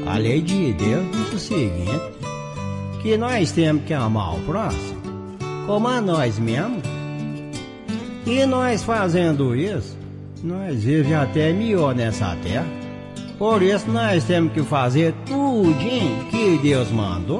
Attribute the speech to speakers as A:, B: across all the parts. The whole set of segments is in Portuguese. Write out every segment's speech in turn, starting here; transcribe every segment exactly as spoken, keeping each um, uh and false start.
A: A lei de Deus diz o seguinte, que nós temos que amar o próximo como a nós mesmos. E nós fazendo isso, nós vivemos até melhor nessa terra. Por isso nós temos que fazer tudinho que Deus mandou.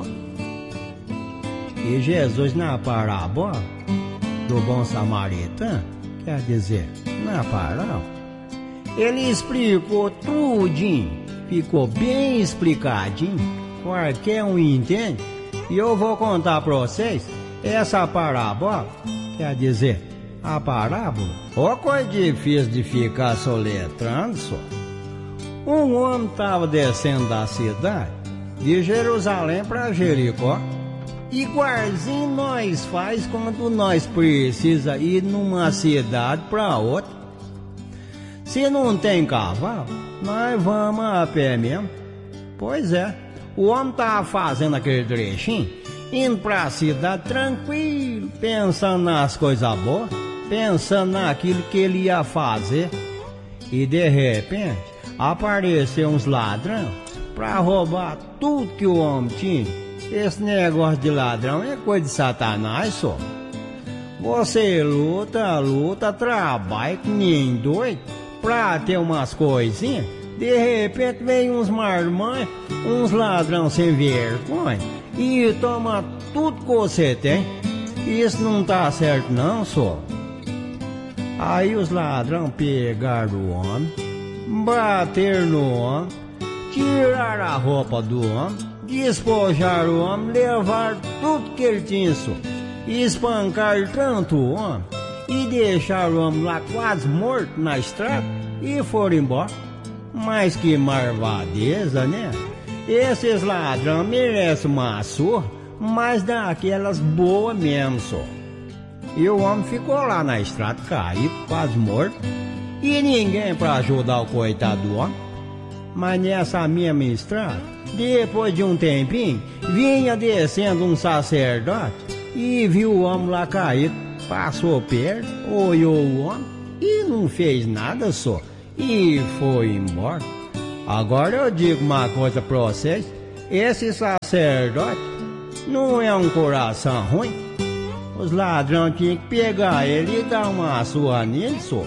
A: E Jesus, na parábola do bom samaritano, quer dizer, na parábola, ele explicou tudinho, ficou bem explicadinho, qualquer um entende. E eu vou contar para vocês essa parábola, quer dizer, a parábola. Ó, coisa difícil de ficar soletrando, só. Um homem estava descendo da cidade de Jerusalém para Jericó. Igualzinho nós faz quando nós precisa ir numa cidade para outra. Se não tem cavalo, nós vamos a pé mesmo. Pois é, o homem estava fazendo aquele trechinho, indo para a cidade tranquilo, pensando nas coisas boas, pensando naquilo que ele ia fazer. E de repente apareceu uns ladrões para roubar tudo que o homem tinha. Esse negócio de ladrão é coisa de Satanás, só. Você luta, luta, trabalha que nem doido pra ter umas coisinhas. De repente vem uns marmanjos, uns ladrão sem vergonha e toma tudo que você tem. Isso não tá certo não, só. Aí os ladrão pegaram o homem, bateram no homem, tiraram a roupa do homem, despojaram o homem, levaram tudo que ele tinha, só. Espancaram tanto o homem e deixaram o homem lá quase morto na estrada e foram embora. Mas que marvadeza, né? Esses ladrões merecem uma surra, mas daquelas boas mesmo, só. E o homem ficou lá na estrada, caído, quase morto, e ninguém para ajudar o coitado do homem. Mas nessa mesma estrada, depois de um tempinho, vinha descendo um sacerdote e viu o homem lá caído. Passou perto, olhou o homem e não fez nada, só, e foi embora. Agora eu digo uma coisa para vocês, esse sacerdote não é um coração ruim. Os ladrões tinham que pegar ele e dar uma surra nele, só.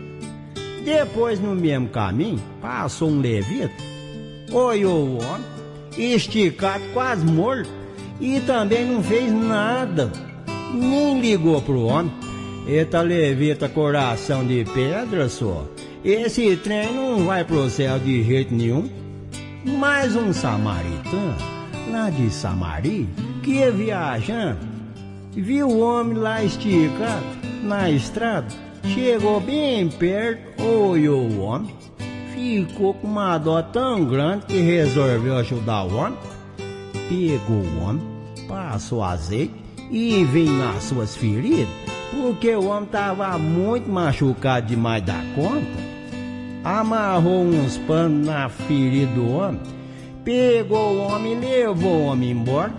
A: Depois, no mesmo caminho, passou um levita, olhou o homem, esticado, quase morto, e também não fez nada, nem ligou pro homem. Eita levita, coração de pedra, só. Esse trem não vai pro céu de jeito nenhum. Mais um samaritano, lá de Samaria, que ia viajando, viu o homem lá esticado na estrada, chegou bem perto, olhou o homem, ficou com uma dó tão grande que resolveu ajudar o homem. Pegou o homem, passou azeite e veio nas suas feridas, porque o homem estava muito machucado demais da conta. Amarrou uns panos na ferida do homem, pegou o homem e levou o homem embora.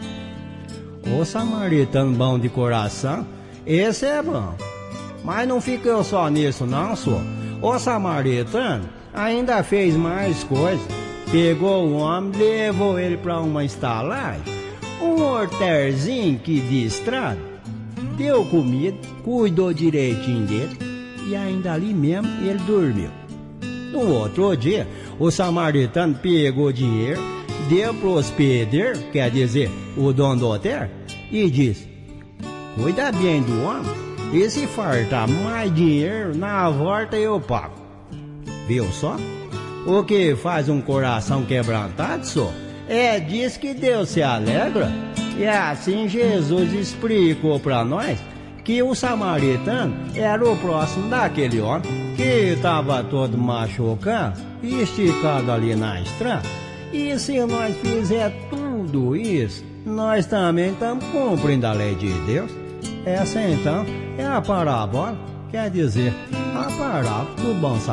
A: Ô samaritano bom de coração, esse é bom. Mas não ficou só nisso não, só. O samaritano ainda fez mais coisa. Pegou o homem, levou ele para uma estalagem, um hortelzinho que de estrada, deu comida, cuidou direitinho dele e ainda ali mesmo ele dormiu. No outro dia, o samaritano pegou dinheiro, deu pro hospedeiro, quer dizer, o dono do hotel, e disse: cuida bem do homem, e se faltar mais dinheiro, na volta eu pago. Viu só? O que faz um coração quebrantado, só, é disso que Deus se alegra. E assim Jesus explicou para nós que o samaritano era o próximo daquele homem que estava todo machucado e esticado ali na estrada. E se nós fizer tudo isso, nós também estamos cumprindo a lei de Deus. Essa então é a parábola, quer dizer, a parábola do bom samaritano.